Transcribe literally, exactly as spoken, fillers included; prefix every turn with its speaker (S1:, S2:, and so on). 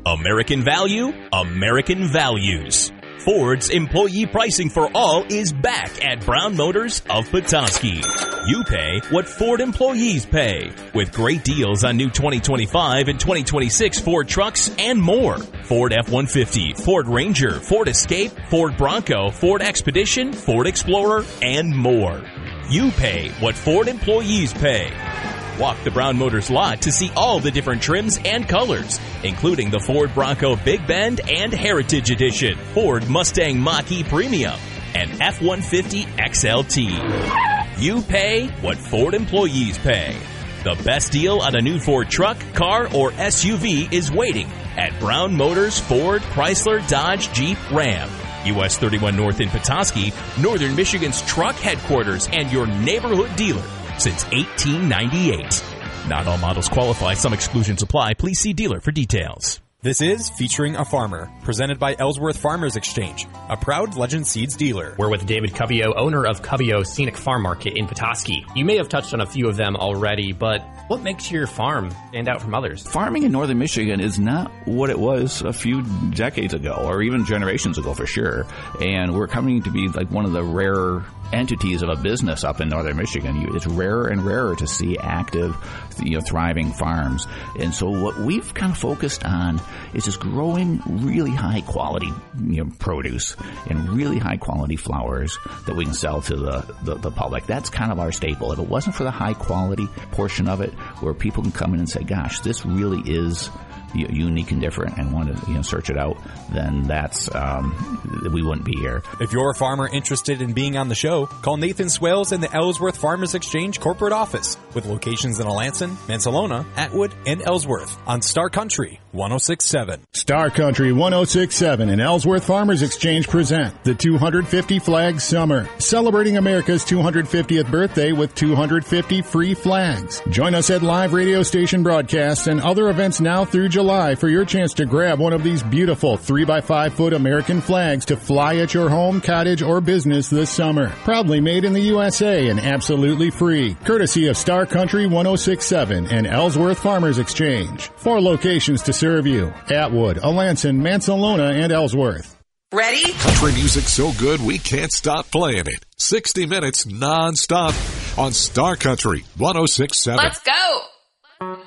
S1: American value, American values. Ford's employee pricing for all is back at Brown Motors of Petoskey. You pay what Ford employees pay, with great deals on new twenty twenty-five and twenty twenty-six Ford trucks and more. Ford F one fifty, Ford Ranger, Ford Escape, Ford Bronco, Ford Expedition, Ford Explorer, and more. You pay what Ford employees pay. Walk the Brown Motors lot to see all the different trims and colors, including the Ford Bronco Big Bend and Heritage Edition, Ford Mustang Mach-E Premium, and F one fifty X L T. You pay what Ford employees pay. The best deal on a new Ford truck, car, or S U V is waiting at Brown Motors Ford, Chrysler, Dodge, Jeep, Ram. U S thirty-one North in Petoskey, Northern Michigan's truck headquarters and your neighborhood dealer since eighteen ninety-eight. Not all models qualify. Some exclusions apply. Please see dealer for details.
S2: This is Featuring a Farmer, presented by Ellsworth Farmers Exchange, a proud Legend Seeds dealer.
S3: We're with David Covio, owner of Covio Scenic Farm Market in Petoskey. You may have touched on a few of them already, but what makes your farm stand out from others?
S4: Farming in northern Michigan is not what it was a few decades ago, or even generations ago for sure. And we're coming to be like one of the rarer entities of a business up in northern Michigan. It's rarer and rarer to see active, you know, thriving farms. And so what we've kind of focused on is just growing really high quality, you know, produce and really high quality flowers that we can sell to the, the, the public. That's kind of our staple. If it wasn't for the high quality portion of it, where people can come in and say, gosh, this really is unique and different, and want to, you know, search it out, then that's um, we wouldn't be here.
S2: If you're a farmer interested in being on the show, call Nathan Swales in the Ellsworth Farmers Exchange corporate office with locations in Alanson, Mansalona, Atwood, and Ellsworth on Star Country one oh six point seven.
S5: Star Country one oh six point seven and Ellsworth Farmers Exchange present the two hundred fifty Flag Summer, celebrating America's two hundred fiftieth birthday with two hundred fifty free flags. Join us at live radio station broadcasts and other events now through July for your chance to grab one of these beautiful three by five foot American flags to fly at your home, cottage, or business this summer. Proudly made in the U S A and absolutely free. Courtesy of Star Country one oh six point seven and Ellsworth Farmers Exchange. Four locations to serve you: Atwood, Alanson, Mansalona, and Ellsworth.
S6: Ready?
S7: Country music so good we can't stop playing it. sixty minutes non-stop on Star Country one oh six point seven.
S6: Let's go!